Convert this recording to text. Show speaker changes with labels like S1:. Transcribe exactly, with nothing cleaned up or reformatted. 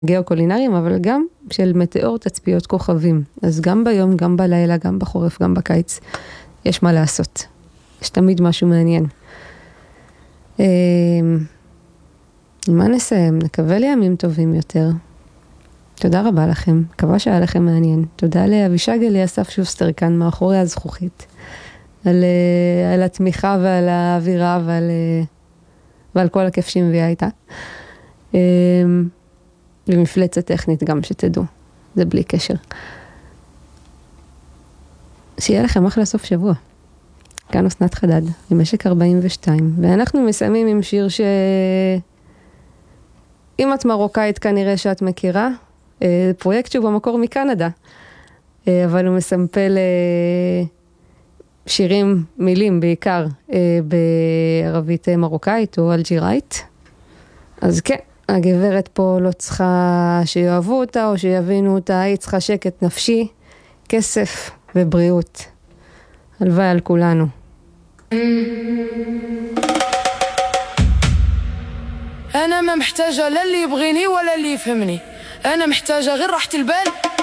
S1: גיאוקולינריים, אבל גם של מטאור תצפיות כוכבים. אז גם ביום, גם בלילה, גם בחורף, גם בקיץ, יש מה לעשות. יש תמיד משהו מעניין. מה נסיים? נקווה לימים טובים יותר. תודה רבה לכם. מקווה שהיה לכם מעניין. תודה לאבישג אליאסף שוסטר כאן מאחורי הזכוכית. על, על התמיכה ועל האווירה ועל, ועל כל הכיף שהיא מביאה איתה. ומפלצת טכנית גם שתדעו. זה בלי קשר. שיהיה לכם אחלה סוף שבוע. כאן אסנת חדד, במשק ארבעים ושתיים. ואנחנו מסיימים עם שיר ש... אם את מרוקאית כנראה שאת מכירה, פרויקט שהוא במקור מקנדה, אבל הוא מסמפל שירים, מילים בעיקר, בערבית מרוקאית או אלג'יראית. אז כן, הגברת פה לא צריכה שיאהבו אותה או שיבינו אותה, היא צריכה שקט נפשי, כסף ובריאות. הלוואי על כולנו.
S2: أنا ما محتاجة لا اللي يبغيني ولا اللي يفهمني. أنا محتاجة غير راحة البال